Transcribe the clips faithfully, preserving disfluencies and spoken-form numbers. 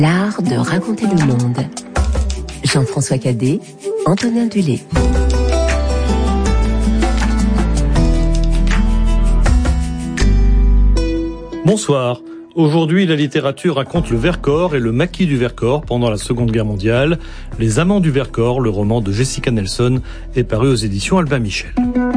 L'art de raconter le monde. Jean-François Cadet, Antonin Dulé. Bonsoir. Aujourd'hui, la littérature raconte le Vercors et le maquis du Vercors pendant la Seconde Guerre mondiale. Les Amants du Vercors, le roman de Jessica Nelson, est paru aux éditions Albin Michel.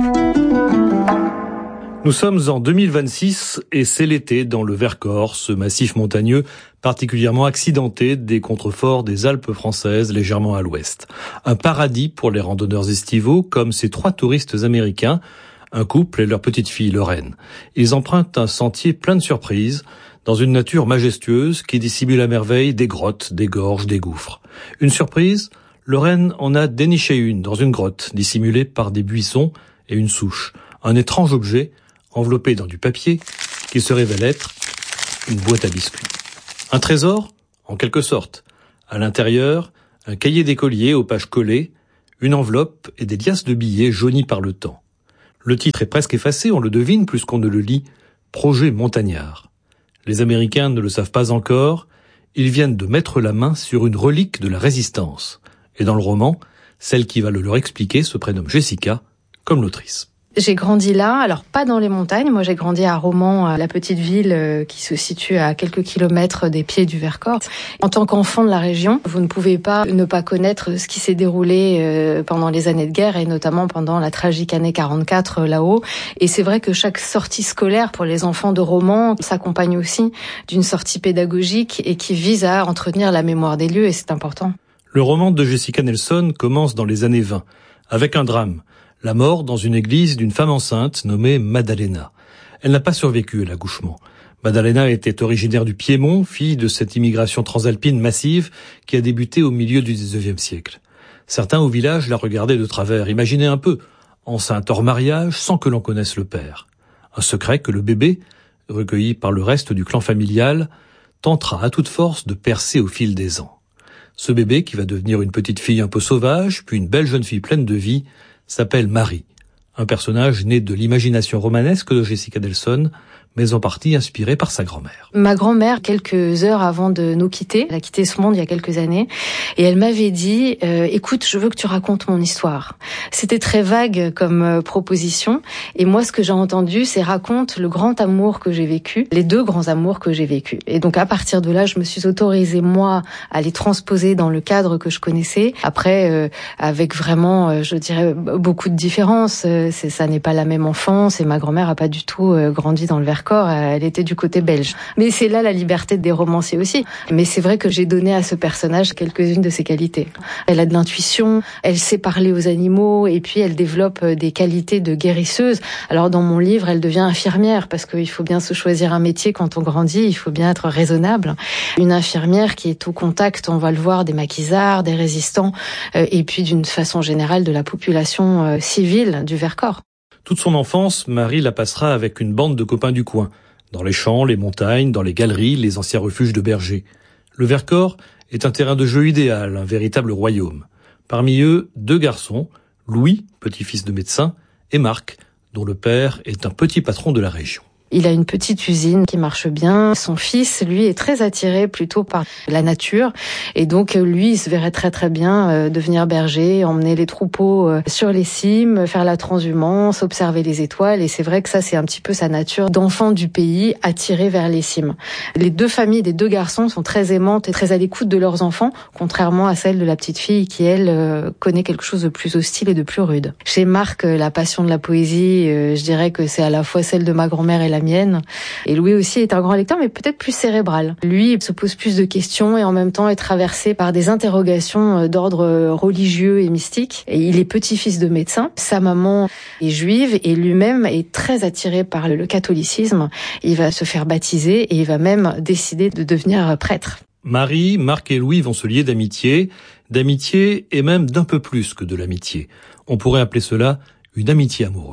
Nous sommes en deux mille vingt-six et c'est l'été dans le Vercors, ce massif montagneux particulièrement accidenté des contreforts des Alpes françaises légèrement à l'ouest. Un paradis pour les randonneurs estivaux comme ces trois touristes américains, un couple et leur petite fille Lorraine. Ils empruntent un sentier plein de surprises dans une nature majestueuse qui dissimule à merveille des grottes, des gorges, des gouffres. Une surprise, Lorraine en a déniché une dans une grotte dissimulée par des buissons et une souche. Un étrange objet enveloppé dans du papier, qui se révèle être une boîte à biscuits. Un trésor, en quelque sorte. À l'intérieur, un cahier d'écolier aux pages collées, une enveloppe et des liasses de billets jaunis par le temps. Le titre est presque effacé, on le devine plus qu'on ne le lit. Projet Montagnard. Les Américains ne le savent pas encore, ils viennent de mettre la main sur une relique de la résistance. Et dans le roman, celle qui va le leur expliquer se prénomme Jessica, comme l'autrice. J'ai grandi là, alors pas dans les montagnes. Moi, j'ai grandi à Romans, la petite ville qui se situe à quelques kilomètres des pieds du Vercors. En tant qu'enfant de la région, vous ne pouvez pas ne pas connaître ce qui s'est déroulé pendant les années de guerre et notamment pendant la tragique année quarante-quatre là-haut. Et c'est vrai que chaque sortie scolaire pour les enfants de Romans s'accompagne aussi d'une sortie pédagogique et qui vise à entretenir la mémoire des lieux et c'est important. Le roman de Jessica Nelson commence dans les années vingt avec un drame. La mort dans une église d'une femme enceinte nommée Maddalena. Elle n'a pas survécu à l'accouchement. Maddalena était originaire du Piémont, fille de cette immigration transalpine massive qui a débuté au milieu du dix-neuvième siècle. Certains au village la regardaient de travers. Imaginez un peu, enceinte hors mariage sans que l'on connaisse le père. Un secret que le bébé, recueilli par le reste du clan familial, tentera à toute force de percer au fil des ans. Ce bébé, qui va devenir une petite fille un peu sauvage, puis une belle jeune fille pleine de vie, s'appelle Marie, un personnage né de l'imagination romanesque de Jessica Nelson, mais en partie inspiré par sa grand-mère. Ma grand-mère, quelques heures avant de nous quitter, elle a quitté ce monde il y a quelques années, et elle m'avait dit euh, « Écoute, je veux que tu racontes mon histoire ». C'était très vague comme euh, proposition, et moi ce que j'ai entendu, c'est « Raconte le grand amour que j'ai vécu, les deux grands amours que j'ai vécus ». Et donc à partir de là, je me suis autorisée, moi, à les transposer dans le cadre que je connaissais. Après, euh, avec vraiment, euh, je dirais, beaucoup de différences. Euh, c'est, ça n'est pas la même enfance, et ma grand-mère a pas du tout euh, grandi dans le Vercors. Elle était du côté belge. Mais c'est là la liberté des romanciers aussi. Mais c'est vrai que j'ai donné à ce personnage quelques-unes de ses qualités. Elle a de l'intuition, elle sait parler aux animaux et puis elle développe des qualités de guérisseuse. Alors dans mon livre, elle devient infirmière parce qu'il faut bien se choisir un métier quand on grandit, il faut bien être raisonnable. Une infirmière qui est au contact, on va le voir, des maquisards, des résistants et puis d'une façon générale de la population civile du Vercors. Toute son enfance, Marie la passera avec une bande de copains du coin, dans les champs, les montagnes, dans les galeries, les anciens refuges de bergers. Le Vercors est un terrain de jeu idéal, un véritable royaume. Parmi eux, deux garçons, Louis, petit-fils de médecin, et Marc, dont le père est un petit patron de la région. Il a une petite usine qui marche bien. Son fils, lui, est très attiré plutôt par la nature. Et donc, lui, il se verrait très très bien euh, devenir berger, emmener les troupeaux euh, sur les cimes, faire la transhumance, observer les étoiles. Et c'est vrai que ça, c'est un petit peu sa nature d'enfant du pays, attiré vers les cimes. Les deux familles des deux garçons sont très aimantes et très à l'écoute de leurs enfants, contrairement à celle de la petite fille qui, elle, euh, connaît quelque chose de plus hostile et de plus rude. Chez Marc, euh, la passion de la poésie, euh, je dirais que c'est à la fois celle de ma grand-mère et la mienne. Et Louis aussi est un grand lecteur, mais peut-être plus cérébral. Lui, il se pose plus de questions et en même temps est traversé par des interrogations d'ordre religieux et mystique. Et il est petit-fils de médecin. Sa maman est juive et lui-même est très attiré par le catholicisme. Il va se faire baptiser et il va même décider de devenir prêtre. Marie, Marc et Louis vont se lier d'amitié, d'amitié et même d'un peu plus que de l'amitié. On pourrait appeler cela une amitié amoureuse.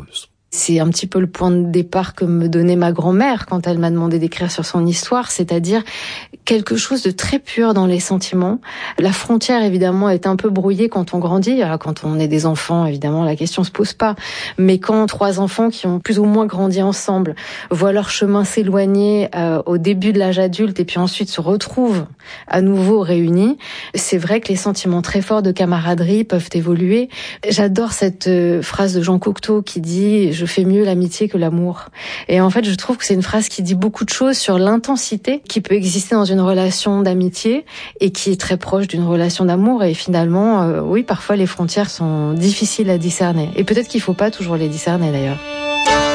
C'est un petit peu le point de départ que me donnait ma grand-mère quand elle m'a demandé d'écrire sur son histoire, c'est-à-dire quelque chose de très pur dans les sentiments. La frontière, évidemment, est un peu brouillée quand on grandit. Alors, quand on est des enfants, évidemment, la question se pose pas. Mais quand trois enfants qui ont plus ou moins grandi ensemble voient leur chemin s'éloigner euh, au début de l'âge adulte et puis ensuite se retrouvent à nouveau réunis, c'est vrai que les sentiments très forts de camaraderie peuvent évoluer. J'adore cette euh, phrase de Jean Cocteau qui dit « Je fais mieux l'amitié que l'amour ». Et en fait, je trouve que c'est une phrase qui dit beaucoup de choses sur l'intensité qui peut exister dans une relation d'amitié et qui est très proche d'une relation d'amour. Et finalement, euh, oui, parfois les frontières sont difficiles à discerner. Et peut-être qu'il faut pas toujours les discerner d'ailleurs.